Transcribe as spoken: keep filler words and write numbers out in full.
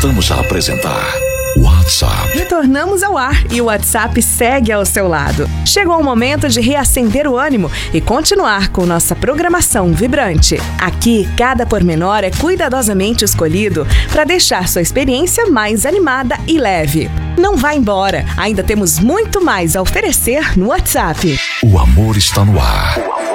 Voltamos a apresentar WhatsApp. Retornamos ao ar e o WhatsApp segue ao seu lado. Chegou o momento de reacender o ânimo e continuar com nossa programação vibrante. Aqui, cada pormenor é cuidadosamente escolhido para deixar sua experiência mais animada e leve. Não vá embora, ainda temos muito mais a oferecer no WhatsApp. O amor está no ar.